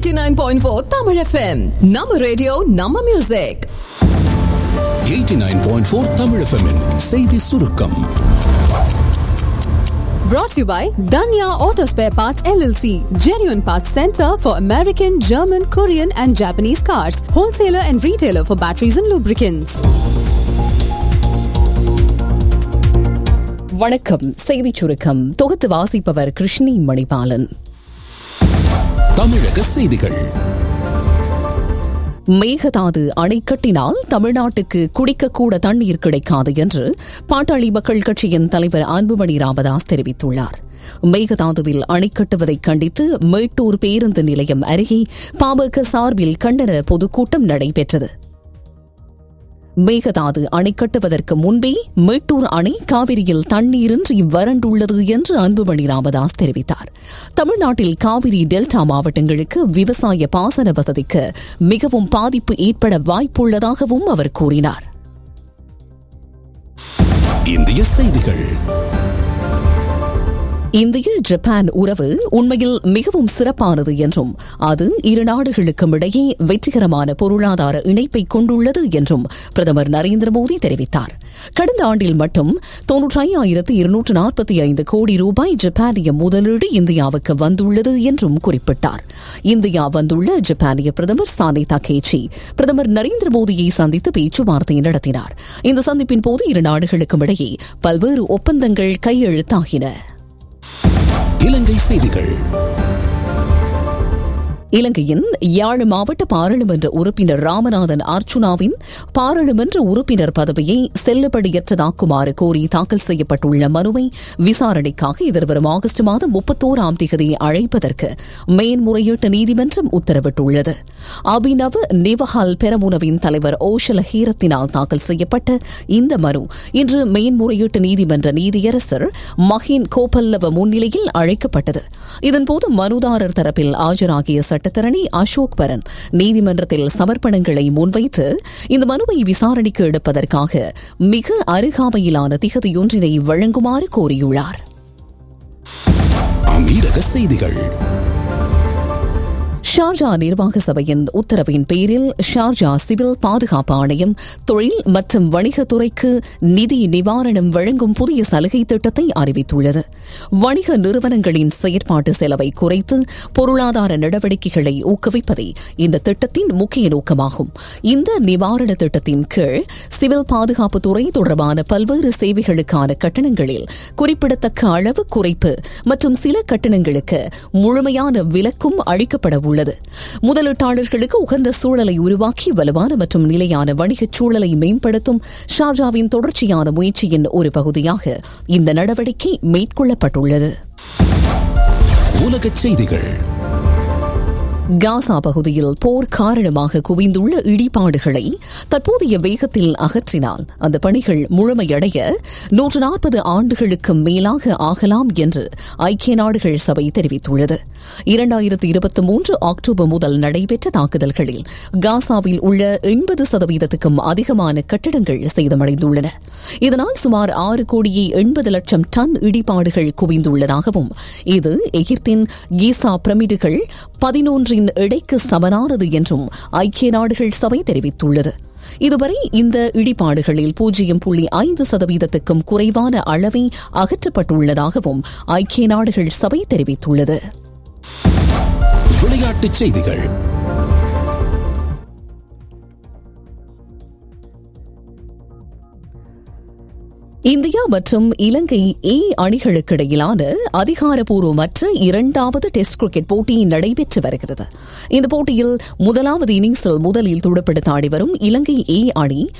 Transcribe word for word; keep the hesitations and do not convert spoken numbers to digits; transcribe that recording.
eighty-nine point four Tamil F M. நம்ம radio நம்ம music. eighty-nine point four Tamil F M -இன் செய்தி சுருக்கம். Brought to you by Danya Auto Spare Parts L L C, genuine parts center for American, German, Korean and Japanese cars, wholesaler and retailer for batteries and lubricants. வணக்கம். செய்தி சுருக்கம் தொகுத்து வாசிப்பவர் கிருஷ்ணி மணிபாலன். தமிழக செய்திகள். மேகதாது அணை கட்டினால் தமிழ்நாட்டுக்கு குடிக்கக்கூட தண்ணீர் கிடைக்காது என்று பாட்டாளி மக்கள் கட்சியின் தலைவர் அன்புமணி ராமதாஸ் தெரிவித்துள்ளார். மேகதாதுவில் அணை கட்டுவதை கண்டித்து மேட்டூர் பேருந்து நிலையம் அருகே பாமக சார்பில் கண்டன பொதுக்கூட்டம் நடைபெற்றது. மேகதாது அணை கட்டுவதற்கு முன்பே மேட்டூர் அணை காவிரியில் தண்ணீரின்றி வறண்டுள்ளது என்று அன்புமணி ராமதாஸ் தெரிவித்தார். தமிழ்நாட்டில் காவிரி டெல்டா மாவட்டங்களுக்கு விவசாய பாசன வசதிக்கு மிகவும் பாதிப்பு ஏற்பட வாய்ப்புள்ளதாகவும் அவர் கூறினார். இந்திய செய்திகள். இந்திய ஜப்பான் உறவு உண்மையில் மிகவும் சிறப்பானது என்றும் அது இரு நாடுகளுக்கும் இடையே வெற்றிகரமான பொருளாதார இணைப்பை கொண்டுள்ளது என்றும் பிரதமர் நரேந்திர மோடி தெரிவித்தார். கடந்த ஆண்டில் மட்டும் தொன்னூற்றி ஐயாயிரத்து இருநூற்று நாற்பத்தி ஐந்து கோடி ரூபாய் ஜப்பானிய முதலீடு இந்தியாவுக்கு வந்துள்ளது என்றும் குறிப்பிட்டார். இந்தியா வந்துள்ள ஜப்பானிய பிரதமர் சானே தாகேச்சி பிரதமர் நரேந்திர மோடியை சந்தித்து பேச்சுவார்த்தை நடத்தினார். இந்த சந்திப்பின் போது இரு நாடுகளுக்கும் இடையே பல்வேறு ஒப்பந்தங்கள் கையெழுத்தாகின. இலங்கை செய்திகள். இலங்கையின் யாழ் மாவட்ட பாராளுமன்ற உறுப்பினர் ராமநாதன் அர்ச்சுனாவின் பாராளுமன்ற உறுப்பினர் பதவியை செல்லுபடியற்றதாக்குமாறு கோரி தாக்கல் செய்யப்பட்டுள்ள மனுவை விசாரணைக்காக எதிர்வரும் ஆகஸ்ட் மாதம் முப்பத்தோராம் தேதி அழைப்பதற்கு மேன்முறையீட்டு நீதிமன்றம் உத்தரவிட்டுள்ளது. அபினவ் நிவஹால் பெரமுனவின் தலைவர் ஓஷல ஹீரத்தினால் தாக்கல் செய்யப்பட்ட இந்த மனு இன்று மேன்முறையீட்டு நீதிமன்ற நீதியரசர் மஹின் கோபல்லவ முன்னிலையில் அழைக்கப்பட்டது. இதன்போது மனுதாரர் தரப்பில் ஆஜராகிய சட்டத்தரணி அசோக் பரன் நீதிமன்றத்தில் சமர்ப்பணங்களை முன்வைத்து இந்த மனுவை விசாரணைக்கு எடுப்பதற்காக மிக அருகாமையிலான திகதியொன்றினை வழங்குமாறு கோரியுள்ளார். அமீரக செய்திகள். ஷார்ஜா நிர்வாக சபையின் உத்தரவின் பேரில் ஷார்ஜா சிவில் பாதுகாப்பு ஆணையம் தொழில் மற்றும் வணிகத்துறைக்கு நிதி நிவாரணம் வழங்கும் புதிய சலுகை திட்டத்தை அறிவித்துள்ளது. வணிக நிறுவனங்களின் செயற்பாட்டு செலவை குறைத்து பொருளாதார நடவடிக்கைகளை ஊக்குவிப்பதே இந்த திட்டத்தின் முக்கிய நோக்கமாகும். இந்த நிவாரண திட்டத்தின் கீழ் சிவில் பாதுகாப்பு துறை தொடர்பான பல்வேறு சேவைகளுக்கான கட்டணங்களில் குறிப்பிடத்தக்க அளவு குறைப்பு மற்றும் சில கட்டணங்களுக்கு முழுமையான விலக்கும் அளிக்கப்பட உள்ளது. முதலீட்டாளர்களுக்கு உகந்த சூழலை உருவாக்கி வலுவான மற்றும் நிலையான வணிகச் சூழலை மேம்படுத்தும் ஷார்ஜாவின் தொடர்ச்சியான முயற்சியின் ஒரு பகுதியாக இந்த நடவடிக்கை மேற்கொள்ளப்பட்டுள்ளது. உலகச் செய்திகள். காசா பகுதியில் போர் காரணமாக குவிந்துள்ள இடிபாடுகளை தற்போதைய வேகத்தில் அகற்றினால் அந்த பணிகள் முழுமையடைய நூற்று நாற்பது ஆண்டுகளுக்கு மேலாக ஆகலாம் என்று ஐக்கிய நாடுகள் சபை தெரிவித்துள்ளது. இரண்டாயிரத்து இருபத்தி மூன்று அக்டோபர் முதல் நடைபெற்ற தாக்குதல்களில் காசாவில் உள்ள எண்பது சதவீதத்துக்கும் அதிகமான கட்டிடங்கள் சேதமடைந்துள்ளன. இதனால் சுமார் ஆறு கோடியே எண்பது லட்சம் டன் இடிபாடுகள் குவிந்துள்ளதாகவும் இது எகிப்தின் கீசா பிரமிடுகள் பதினொன்று எடைக்கு சமனானது என்றும் ஐக்கிய நாடுகள் சபை தெரிவித்துள்ளது. இதுவரை இந்த இடிபாடுகளில் பூஜ்ஜியம் புள்ளி ஐந்து சதவீதத்துக்கும் குறைவான அளவை அகற்றப்பட்டுள்ளதாகவும் ஐக்கிய நாடுகள் சபை தெரிவித்துள்ளது. விளையாட்டுச் செய்திகள். இந்தியா மற்றும் இலங்கை ஏ அணிகளுக்கு இடையிலான அதிகாரப்பூர்வமற்ற இரண்டாவது டெஸ்ட் கிரிக்கெட் போட்டி நடைபெற்று வருகிறது. இந்த போட்டியில் முதலாவது இன்னிங்ஸில் முதலில் துடுப்படுத்த ஆடி வரும் இலங்கை ஏ அணி